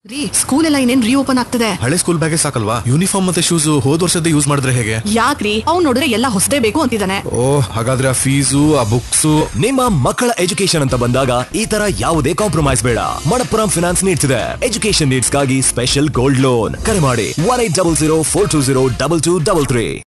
ರೀ, ಸ್ಕೂಲ್ ಎಲ್ಲ ಇನ್ನೇನ್ ರೀಓಪನ್ ಆಗ್ತದೆ. ಹಳೆ ಸ್ಕೂಲ್ ಬ್ಯಾಗೇ ಸಾಕಲ್ವಾ? ಯೂನಿಫಾರ್ಮ್ ಮತ್ತೆ ಶೂಸ್ ಹೋದ್ ವರ್ಷದ ಯೂಸ್ ಮಾಡಿದ್ರೆ ಹೇಗೆ? ಯಾಕ್ರಿ, ಅವ್ನು ನೋಡಿದ್ರೆ ಎಲ್ಲ ಹೊಸದೇ ಬೇಕು ಅಂತಿದ್ದಾನೆ. ಓಹ್, ಹಾಗಾದ್ರೆ ಆ ಫೀಸು ಆ ಬುಕ್ಸ್. ನಿಮ್ಮ ಮಕ್ಕಳ ಎಜುಕೇಶನ್ ಅಂತ ಬಂದಾಗ ಈ ತರ ಯಾವುದೇ ಕಾಂಪ್ರಮೈಸ್ ಬೇಡ. ಮಣಪ್ಪುರಂ ಫಿನಾನ್ಸ್ ನೀಡ್ಸ್ ಇದೆ ಎಜುಕೇಶನ್ ನೀಡ್ಸ್ ಗಾಗಿ ಸ್ಪೆಷಲ್ ಗೋಲ್ಡ್ ಲೋನ್. ಕರೆ ಮಾಡಿ 1800 420 2233.